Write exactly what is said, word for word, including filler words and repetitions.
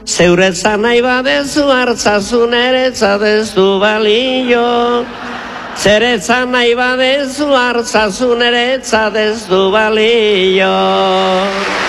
Zeuretzat nahi badezu hartzazun eretzat ez du balio. Zeretzat nahi badezu hartzazun eretzat ez du balio.